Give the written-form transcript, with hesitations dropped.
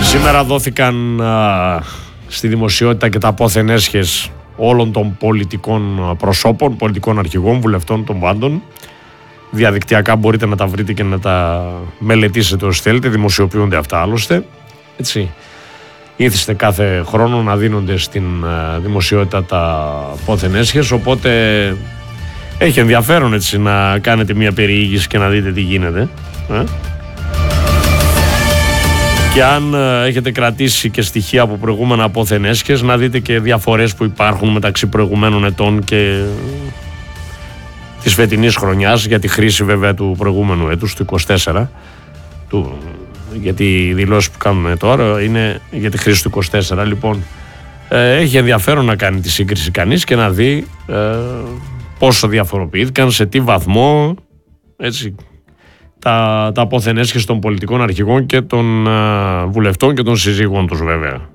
Σήμερα δόθηκαν στη δημοσιότητα και τα πόθεν έσχες όλων των πολιτικών προσώπων, πολιτικών αρχηγών, βουλευτών των πάντων. Διαδικτυακά μπορείτε να τα βρείτε και να τα μελετήσετε όσοι θέλετε, δημοσιοποιούνται αυτά άλλωστε. Έτσι. Ήθιστε κάθε χρόνο να δίνονται στην δημοσιότητα τα πόθεν έσχες, οπότε έχει ενδιαφέρον έτσι να κάνετε μια περιήγηση και να δείτε τι γίνεται. Και αν έχετε κρατήσει και στοιχεία από προηγούμενα πόθεν έσχες, να δείτε και διαφορές που υπάρχουν μεταξύ προηγουμένων ετών και της φετινής χρονιάς, για τη χρήση βέβαια του προηγούμενου έτους, του 24, γιατί οι δηλώσεις που κάνουμε τώρα είναι για τη χρήση του 24. Λοιπόν, έχει ενδιαφέρον να κάνει τη σύγκριση κανείς και να δει πόσο διαφοροποιήθηκαν, σε τι βαθμό, έτσι, τα πόθεν έσχες των πολιτικών αρχηγών και των βουλευτών και των συζύγων τους βέβαια.